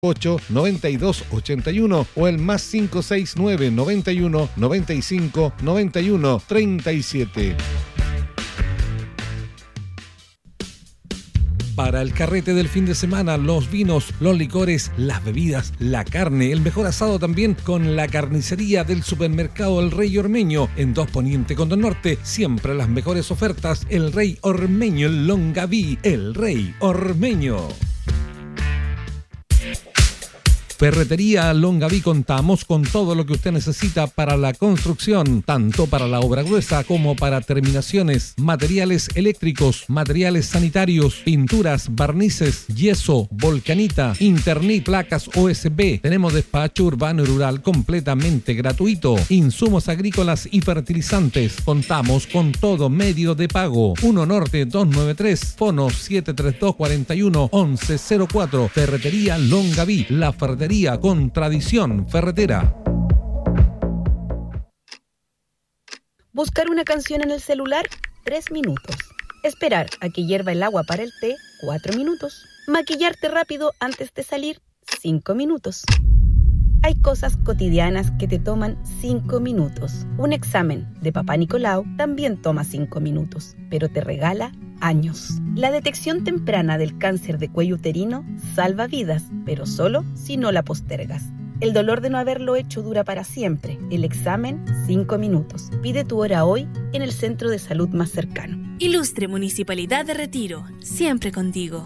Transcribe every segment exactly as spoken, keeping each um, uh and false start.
ocho noventa y dos ochenta y uno o el más cinco seis nueve noventa y uno noventa y cinco noventa y uno treinta y siete. Para el carrete del fin de semana, los vinos, los licores, las bebidas, la carne, el mejor asado también con la carnicería del supermercado El Rey Ormeño en dos Poniente con dos Norte. Siempre las mejores ofertas. El Rey Ormeño en Longaví. El Rey Ormeño. Ferretería Longaví, contamos con todo lo que usted necesita para la construcción, tanto para la obra gruesa como para terminaciones, materiales eléctricos, materiales sanitarios, pinturas, barnices, yeso, volcanita, internet, placas U S B. Tenemos despacho urbano y rural completamente gratuito, insumos agrícolas y fertilizantes. Contamos con todo medio de pago. uno Norte doscientos noventa y tres, fono siete tres dos cuatro uno once cero cuatro. Ferretería Longaví, la ferretería con tradición ferretera. Buscar una canción en el celular, tres minutos. Esperar a que hierva el agua para el té, cuatro minutos. Maquillarte rápido antes de salir, cinco minutos. Hay cosas cotidianas que te toman cinco minutos. Un examen de Papá Nicolau también toma cinco minutos, pero te regala años. La detección temprana del cáncer de cuello uterino salva vidas, pero solo si no la postergas. El dolor de no haberlo hecho dura para siempre. El examen, cinco minutos. Pide tu hora hoy en el centro de salud más cercano. Ilustre Municipalidad de Retiro, siempre contigo.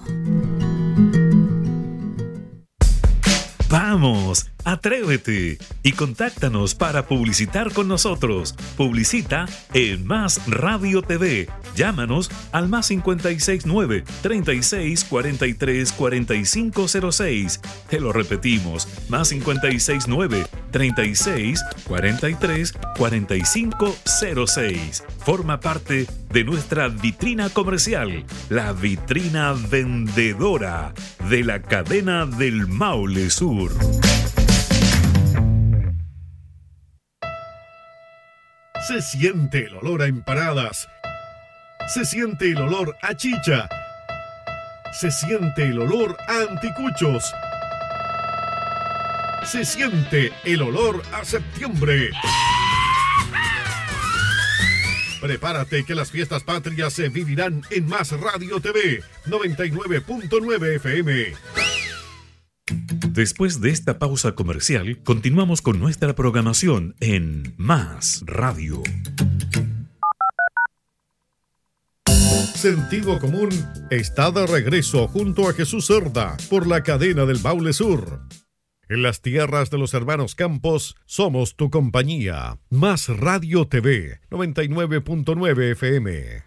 ¡Vamos! ¡Atrévete! Y contáctanos para publicitar con nosotros. Publicita en Más Radio T V. Llámanos al más cinco seis nueve, treinta y seis, cuarenta y tres, cuarenta y cinco cero seis. Te lo repetimos, más cinco seis nueve, treinta y seis, cuarenta y tres, cuarenta y cinco cero seis. Forma parte de nuestra vitrina comercial, la vitrina vendedora de la cadena del Maule Sur. Se siente el olor a empanadas. Se siente el olor a chicha. Se siente el olor a anticuchos. Se siente el olor a septiembre. Prepárate que las fiestas patrias se vivirán en Más Radio T V noventa y nueve punto nueve F M. Después de esta pausa comercial, continuamos con nuestra programación en Más Radio. Sentido Común está de regreso junto a Jesús Cerda por la cadena del Maule Sur. En las tierras de los hermanos Campos, somos tu compañía. Más Radio T V noventa y nueve punto nueve F M.